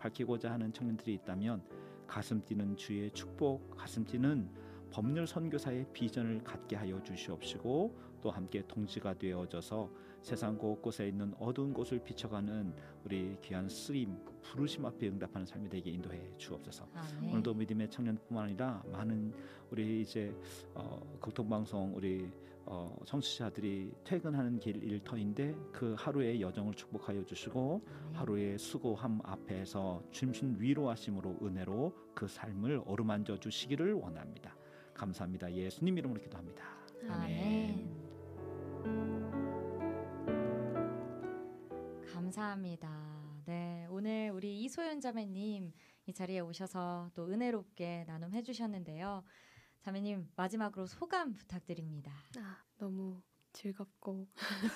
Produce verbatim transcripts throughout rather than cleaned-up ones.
밝히고자 하는 청년들이 있다면 가슴 뛰는 주의 축복, 가슴 뛰는 법률 선교사의 비전을 갖게 하여 주시옵시고 또 함께 동지가 되어져서 세상 곳곳에 있는 어두운 곳을 비춰가는 우리 귀한 쓰임, 부르심 앞에 응답하는 삶이 되게 인도해 주옵소서. 아멘. 오늘도 믿음의 청년뿐만 아니라 많은 우리 이제 어, 극동방송 우리 어, 청취자들이 퇴근하는 길 일터인데 그 하루의 여정을 축복하여 주시고 아멘. 하루의 수고함 앞에서 주신 위로하심으로 은혜로 그 삶을 어루만져 주시기를 원합니다. 감사합니다. 예수님 이름으로 기도합니다. 아멘. 감사합니다. 네, 오늘 우리 이소연 자매님 이 자리에 오셔서 또 은혜롭게 나눔해 주셨는데요. 자매님 마지막으로 소감 부탁드립니다. 아, 너무 즐겁고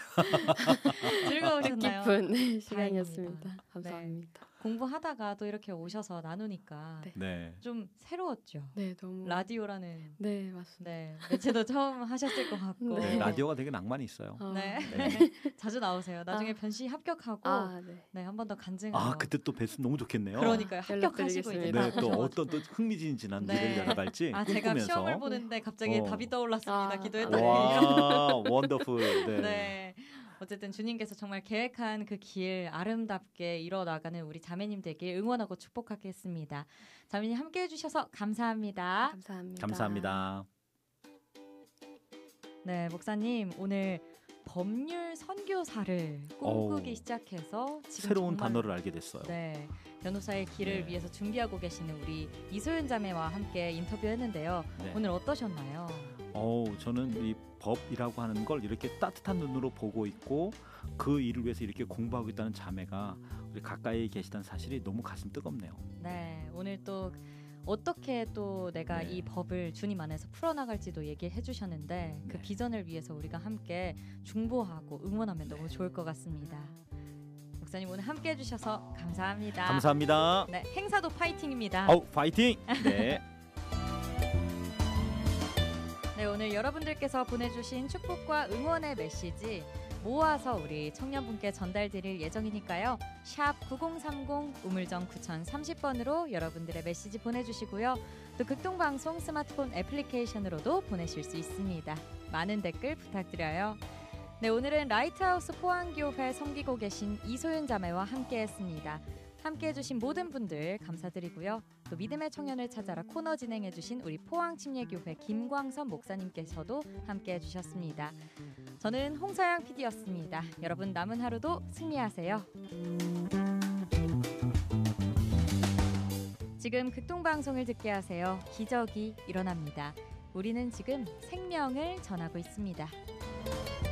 즐거우셨나요? 뜻깊은 네, 시간이었습니다. 감사합니다. 네. 공부하다가 또 이렇게 오셔서 나누니까 네. 네. 좀 새로웠죠. 네, 너무 라디오라는 네, 맞습니다. 네, 매체도 처음 하셨을 것 같고 네. 네, 라디오가 되게 낭만이 있어요. 어, 네. 네. 자주 나오세요. 나중에 아. 변시 합격하고 아, 네. 네, 한 번 더 간증하고 아 그때 또 뵈서 너무 좋겠네요. 그러니까요. 합격하시고 이제 연락드리겠습니다. 네, 또 나오셔가지고. 어떤 또 흥미진진한 네. 미래를 열어갈지 아, 제가 꿈꾸면서. 시험을 보는데 갑자기 어. 답이 떠올랐습니다. 아. 기도했더니 와, 원더풀. 네. 네. 어쨌든 주님께서 정말 계획한 그 길 아름답게 이뤄나가는 우리 자매님 되길 응원하고 축복하겠습니다. 자매님 함께해 주셔서 감사합니다. 감사합니다. 감사합니다. 네, 목사님 오늘 법률 선교사를 꿈꾸기 어우, 시작해서 지금 새로운 정말, 단어를 알게 됐어요. 네, 변호사의 길을 네. 위해서 준비하고 계시는 우리 이소연 자매와 함께 인터뷰했는데요. 네. 오늘 어떠셨나요? 어우, 저는 이 법이라고 하는 걸 이렇게 따뜻한 눈으로 보고 있고 그 일을 위해서 이렇게 공부하고 있다는 자매가 우리 가까이 계시다는 사실이 너무 가슴 뜨겁네요. 네, 오늘 또 어떻게 또 내가 네. 이 법을 주님 안에서 풀어나갈지도 얘기해 주셨는데 그 네. 비전을 위해서 우리가 함께 중보하고 응원하면 너무 좋을 것 같습니다. 목사님 오늘 함께 해주셔서 감사합니다. 감사합니다. 네, 행사도 파이팅입니다. 아우, 파이팅! 네. 네, 오늘 여러분들께서 보내주신 축복과 응원의 메시지 모아서 우리 청년분께 전달드릴 예정이니까요. 샵 구공삼공 우물정 구공삼공 번으로 여러분들의 메시지 보내주시고요. 또 극동방송 스마트폰 애플리케이션으로도 보내실 수 있습니다. 많은 댓글 부탁드려요. 네, 오늘은 라이트하우스 포항교회 섬기고 계신 이소윤 자매와 함께했습니다. 함께해주신 모든 분들 감사드리고요. 또 믿음의 청년을 찾아라 코너 진행해주신 우리 포항침례교회 김광선 목사님께서도 함께해주셨습니다. 저는 홍서영 피디였습니다. 여러분 남은 하루도 승리하세요. 지금 극동방송을 듣게 하세요. 기적이 일어납니다. 우리는 지금 생명을 전하고 있습니다.